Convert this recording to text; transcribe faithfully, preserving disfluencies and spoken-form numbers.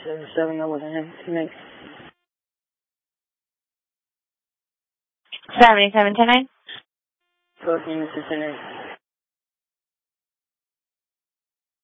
seven eleven Phoenix. seventy-seven ten nine. Fourteen sixty nine.